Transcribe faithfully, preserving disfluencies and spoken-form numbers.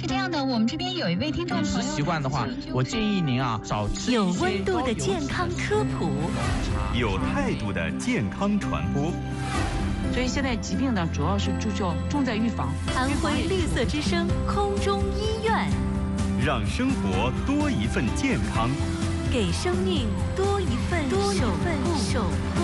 是这样的，我们这边有一位听众朋友， 饮食习惯的话，我建议您啊少吃有温度的健康科普， 有态度的健康传播。 所以现在疾病呢，主要是注重重在预防。 安徽绿色之声空中医院， 让生活多一份健康， 给生命多一份多一份守护。